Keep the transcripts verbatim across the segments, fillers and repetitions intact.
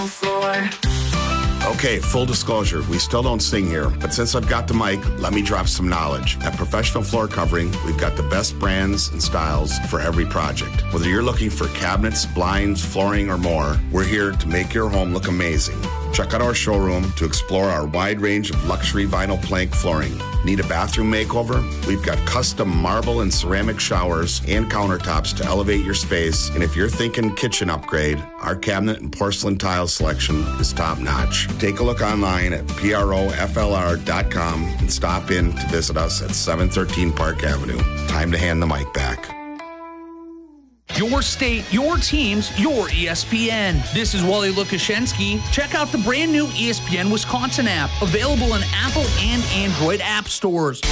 floor. Okay, full disclosure, we still don't sing here, but since I've got the mic, let me drop some knowledge. At Professional Floor Covering, we've got the best brands and styles for every project. Whether you're looking for cabinets, blinds, flooring, or more, we're here to make your home look amazing. Check out our showroom to explore our wide range of luxury vinyl plank flooring. Need a bathroom makeover? We've got custom marble and ceramic showers and countertops to elevate your space. And if you're thinking kitchen upgrade, our cabinet and porcelain tile selection is top notch. Take a look online at proflr dot com and stop in to visit us at seven thirteen Park Avenue. Time to hand the mic back. Your state, your teams, your E S P N. This is Wally Lukashensky. Check out the brand new E S P N Wisconsin app, available in Apple and Android app stores.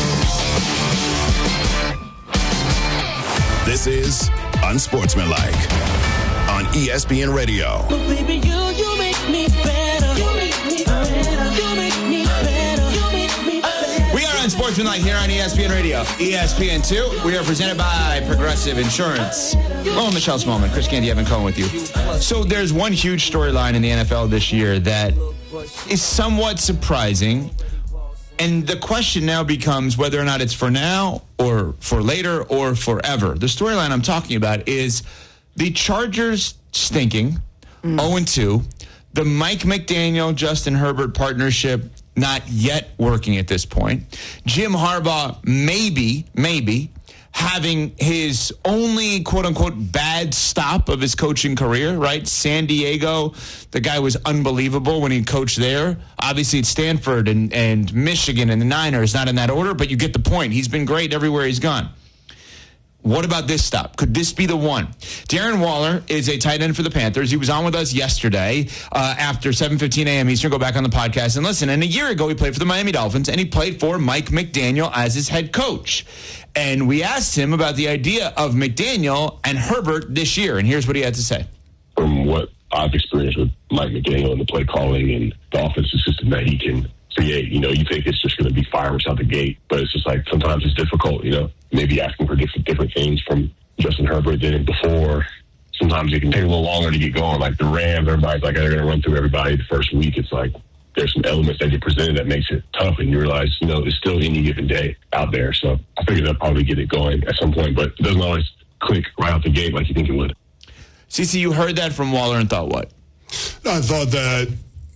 This is Unsportsmanlike on E S P N Radio. But baby, you, you make me better. You make me better. You make me better. You make me better. We are Unsportsmanlike here on E S P N Radio. E S P N two, we are presented by Progressive Insurance. Well, Michelle Smallman, Chris Candy, Evan Cohen with you. So there's one huge storyline in the N F L this year that is somewhat surprising. And the question now becomes whether or not it's for now or for later or forever. The storyline I'm talking about is the Chargers stinking, mm. oh and two, the Mike McDaniel, Justin Herbert partnership not yet working at this point. Jim Harbaugh maybe, maybe having his only quote-unquote bad stop of his coaching career, right? San Diego, the guy was unbelievable when he coached there. Obviously, it's Stanford and, and Michigan and the Niners, not in that order, but you get the point. He's been great everywhere he's gone. What about this stop? Could this be the one? Darren Waller is a tight end for the Panthers. He was on with us yesterday uh, after seven fifteen a.m. Eastern. Go back on the podcast and listen. And a year ago, he played for the Miami Dolphins, and he played for Mike McDaniel as his head coach. And we asked him about the idea of McDaniel and Herbert this year, and here's what he had to say. From what I've experienced with Mike McDaniel and the play calling and the offensive system that he can create, you know, you think it's just going to be fireworks out the gate, but it's just like sometimes it's difficult, you know, maybe asking for different, different things from Justin Herbert than before. Sometimes it can take a little longer to get going. Like the Rams, everybody's like, they're going to run through everybody the first week. It's like there's some elements that get presented that makes it tough, and you realize, you know, it's still any given day out there. So I figured they'll probably get it going at some point, but it doesn't always click right out the gate like you think it would. Cece, you heard that from Waller and thought what? I thought that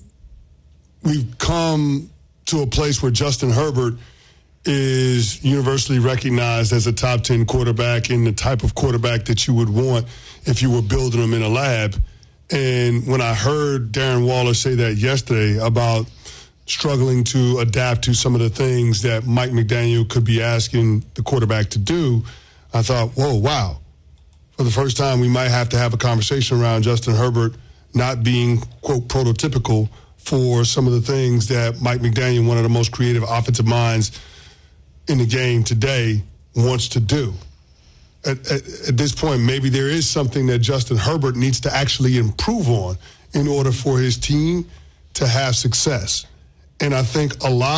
we've come to a place where Justin Herbert is universally recognized as a top ten quarterback and the type of quarterback that you would want if you were building him in a lab. And when I heard Darren Waller say that yesterday about struggling to adapt to some of the things that Mike McDaniel could be asking the quarterback to do, I thought, whoa, wow. For the first time, we might have to have a conversation around Justin Herbert not being, quote, prototypical for some of the things that Mike McDaniel, one of the most creative offensive minds in the game today, wants to do. At, at, at this point, maybe there is something that Justin Herbert needs to actually improve on in order for his team to have success. And I think a lot